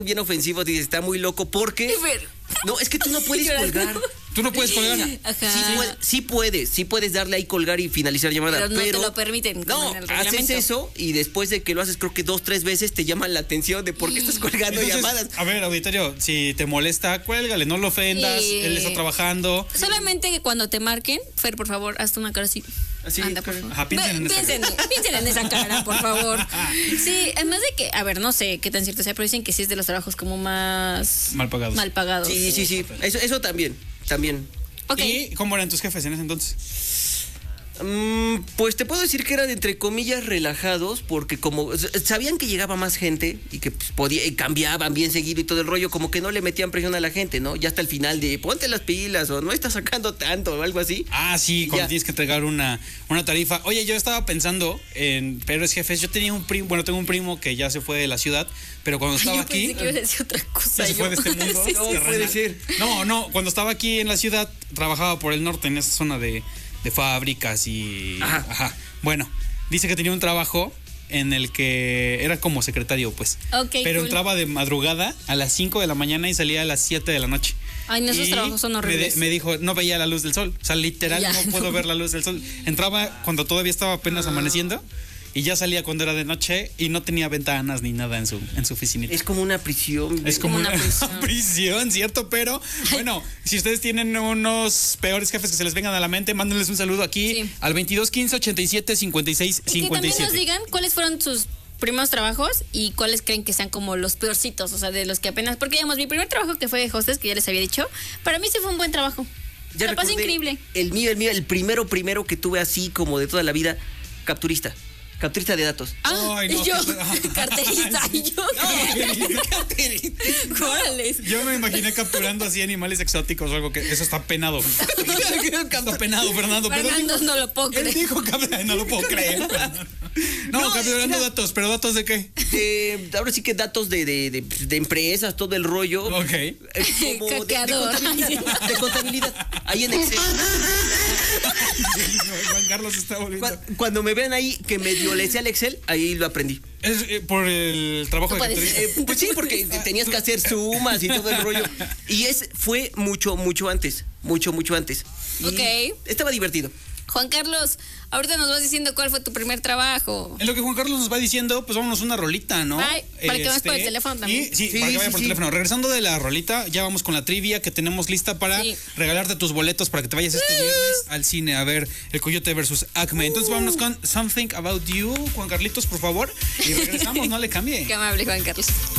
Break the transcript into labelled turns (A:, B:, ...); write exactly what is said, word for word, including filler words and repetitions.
A: bien ofensivo, dices, está muy loco porque... No, es que tú no puedes colgar.
B: Tú no puedes colgar.
A: Ajá. Sí, puede, sí puedes, sí puedes darle ahí colgar y finalizar llamada.
C: Pero no
A: pero
C: te lo permiten.
A: No, haces eso y después de que lo haces, creo que dos, tres veces te llaman la atención de por qué estás colgando
B: Entonces,
A: llamadas.
B: A ver, auditorio, si te molesta, cuélgale, no lo ofendas,
C: Sí.
B: él está trabajando.
C: Solamente que cuando te marquen, Fer, por favor, hazte una cara así.
A: Así,
C: Anda, por favor.
B: Ajá, piensen en esa
C: piensen, piensen en esa cara, por favor. Sí, además de que, a ver, no sé qué tan cierto sea, pero dicen que sí es de los trabajos como más...
B: Mal pagados.
C: Mal pagados.
A: Sí, sí, sí. Eso, eso también, también.
C: Okay.
B: ¿Y cómo eran tus jefes en ese entonces?
A: Mm, pues te puedo decir que eran entre comillas relajados porque como sabían que llegaba más gente y que pues, podía, y cambiaban bien seguido y todo el rollo, como que no le metían presión a la gente, ¿no? Ya hasta el final de ponte las pilas o no estás sacando tanto o algo así.
B: Ah, sí, cuando
A: Ya.
B: tienes que entregar una, una tarifa. Oye, yo estaba pensando en peores jefes. Yo tenía un primo, bueno, tengo un primo que ya se fue de la ciudad, pero cuando estaba
C: Yo
B: aquí...
C: pensé que iba a decir otra cosa.
B: Ya se
C: yo.
B: fue de este mundo.
C: Sí,
A: No,
C: sí.
A: puede ser.
B: No, no, cuando estaba aquí en la ciudad, trabajaba por el norte, en esa zona de, de fábricas y...
A: Ajá.
B: Ajá. Bueno, dice que tenía un trabajo en el que era como secretario, pues.
C: Ok,
B: pero
C: cool.
B: entraba de madrugada a las cinco de la mañana y salía a las siete de la noche.
C: Ay, no, esos
B: Y
C: trabajos son
B: me,
C: horribles.
B: de- me dijo, no veía la luz del sol. O sea, literal,
C: Ya.
B: no puedo ver la luz del sol. Entraba cuando todavía estaba apenas amaneciendo y ya salía cuando era de noche y no tenía ventanas ni nada en su, en su oficinita.
A: Es como una prisión.
B: Es como
C: Como
B: una,
C: una prisión.
B: prisión, ¿cierto? Pero bueno, si ustedes tienen unos peores jefes que se les vengan a la mente, mándenles un saludo aquí
C: Sí.
B: al veintidós quince ochenta y siete cincuenta y seis
C: Y que
B: cincuenta y
C: también nos
B: siete.
C: digan cuáles fueron sus primeros trabajos y cuáles creen que sean como los peorcitos, o sea, de los que apenas... Porque, digamos, mi primer trabajo que fue de hostess, que ya les había dicho, para mí sí fue un buen trabajo.
A: Ya
C: La pasé
A: recordé,
C: increíble.
A: El mío, el mío, el primero, primero que tuve así como de toda la vida, capturista. Capturista de datos.
C: Ah,
B: Ay, no,
C: y yo,
B: qué-
C: carterista, y yo... Órale.
B: Yo me imaginé capturando así animales exóticos o algo que eso está penado. Está penado, Fernando. pero
C: Fernando,
B: dijo-
C: no lo puedo
B: Él
C: creer.
B: dijo que no lo puedo creer. Fernando. No,
A: No,
B: capturando
A: era-
B: datos, pero datos de qué?
A: Eh, ahora sí que datos de, de, de, de empresas, todo el rollo.
B: Ok.
A: Eh, como de- de,
C: Caqueador.
A: contabilidad, de contabilidad. Ahí en Excel.
B: Juan Carlos está volviendo.
A: Cu- Cuando me vean ahí que medio le sé al Excel, ahí lo aprendí.
B: Es eh, por el trabajo
C: Tú
B: de
C: puedes.
B: capturista.
A: Eh, pues sí, porque tenías que hacer sumas y todo el rollo. Y es fue mucho, mucho antes. Mucho, mucho antes. Y
C: Ok.
A: estaba divertido.
C: Juan Carlos, ahorita nos vas diciendo cuál fue tu primer trabajo.
B: En lo que Juan Carlos nos va diciendo, pues vámonos una rolita, ¿no?
C: Ay, para que vayas por el teléfono también.
B: Y, sí,
A: Sí,
B: para que
A: sí,
B: vaya por el
A: sí.
B: teléfono. Regresando de la rolita, ya vamos con la trivia que tenemos lista para
C: Sí.
B: regalarte tus boletos para que te vayas este viernes al cine a ver El Coyote versus Acme. Entonces vámonos con Something About You, Juan Carlitos, por favor. Y regresamos, no le cambie.
C: Qué amable, Juan Carlos.